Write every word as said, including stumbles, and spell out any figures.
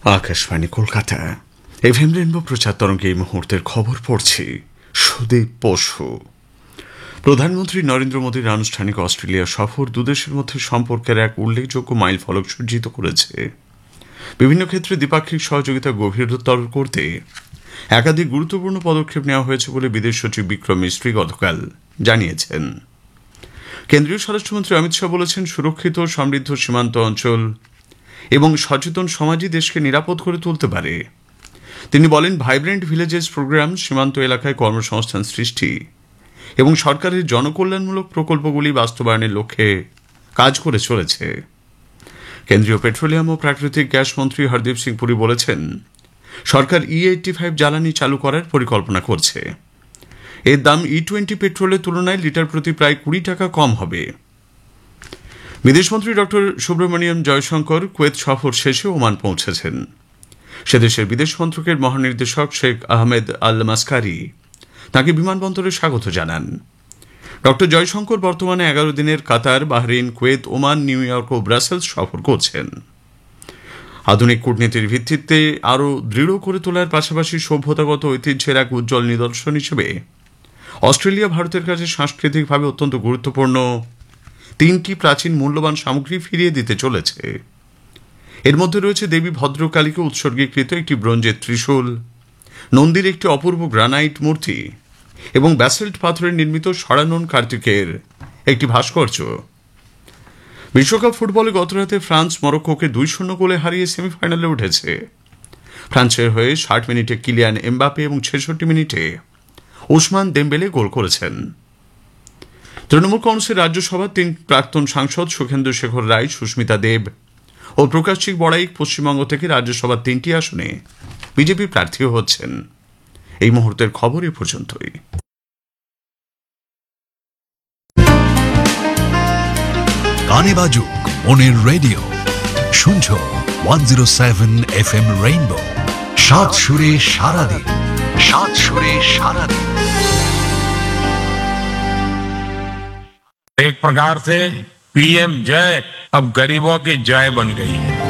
Akashvani Kolkata FM rainbow প্রচার তরঙ্গে এই মুহূর্তের খবর পড়ছি সুদীপ বসু। প্রধানমন্ত্রী নরেন্দ্র মোদীর আনুষ্ঠানিক অস্ট্রেলিয়া সফর দুদেশের মধ্যে সম্পর্কের এক উল্লেখযোগ্য মাইল ফলক সজ্জিত করেছে। বিভিন্ন ক্ষেত্রে দ্বিপাক্ষিক সহযোগিতা গভীরতর করতে একাধিক গুরুত্বপূর্ণ পদক্ষেপ নেওয়া হয়েছে বলে বিদেশ সচিব বিক্রম মিস্ত্রি গতকাল জানিয়েছেন। কেন্দ্রীয় স্বরাষ্ট্রমন্ত্রী অমিত শাহ বলেছেন, সুরক্ষিত সমৃদ্ধ সীমান্ত অঞ্চল এবং সচেতন সমাজই দেশকে নিরাপদ করে তুলতে পারে। তিনি বলেন, ভাইব্রেন্ট ভিলেজেস প্রোগ্রাম সীমান্ত এলাকায় কর্মসংস্থান সৃষ্টি এবং সরকারের জনকল্যাণমূলক প্রকল্পগুলি বাস্তবায়নের লক্ষ্যে কাজ করে চলেছে। কেন্দ্রীয় পেট্রোলিয়াম ও প্রাকৃতিক গ্যাস মন্ত্রী হরদীপ সিং পুরী বলেছেন, সরকার ই এইটটি ফাইভ জ্বালানি চালু করার পরিকল্পনা করছে। এর দাম ই টোয়েন্টি পেট্রোলের তুলনায় লিটার প্রতি প্রায় কুড়ি টাকা কম হবে। বিদেশমন্ত্রী ডক্টর সুব্রমণিয়ম জয়শঙ্কর কুয়েত সফর শেষে ওমান পৌঁছেছেন। সে দেশের বিদেশ মন্ত্রকের মহানির্দেশক শেখ আহমেদ আল মাসকারি তাঁকে বিমানবন্দরে স্বাগত জানান। ডক্টর জয়শঙ্কর বর্তমানে এগারো দিনের কাতার, Bahrain, Kuwait, Oman, new York ও ব্রাসেলস সফর করছেন। আধুনিক কূটনীতির ভিত্তিতে আরও দৃঢ় করে তোলার পাশাপাশি সভ্যতাগত ঐতিহ্যের এক উজ্জ্বল নিদর্শন হিসেবে অস্ট্রেলিয়া ভারতের কাছে সাংস্কৃতিকভাবে অত্যন্ত গুরুত্বপূর্ণ তিনটি প্রাচীন মূল্যবান সামগ্রী ফিরিয়ে দিতে চলেছে। এর মধ্যে রয়েছে দেবী ভদ্রকালীকে উৎসর্গীকৃত একটি ব্রোঞ্জের ত্রিশূল, নন্দীর একটি অপূর্ব গ্রানাইট মূর্তি এবং ব্যাসল্ট পাথরের নির্মিত সরানন কার্তিকের একটি ভাস্কর্য। বিশ্বকাপ ফুটবলে গতরাতে ফ্রান্স মরক্কোকে দুই শূন্য গোলে হারিয়ে সেমিফাইনালে উঠেছে। ফ্রান্সের হয়ে ষাট মিনিটে কিলিয়ান এমবাপে এবং ছেষট্টি মিনিটে ওসমান দেমবেলে গোল করেছেন। তৃণমূল কংগ্রেসের রাজ্যসভার তিন প্রাক্তন সাংসদ সুখেন্দু শেখর রায়, সুস্মিতা দেব ও প্রকাশিক বড়াইক পশ্চিমবঙ্গ থেকে রাজ্যসভার তিনটি আসনে বিজেপি প্রার্থী হচ্ছেন। এই মুহূর্তের খবর এ পর্যন্তই। গানে বাজুক মনের রেডিও, শুনছ one zero seven F M rainbow. সাত সুরে সারাদিন, সাত সুরে সারাদিন। एक प्रकार से पीएम जय अब गरीबों की जय बन गई है।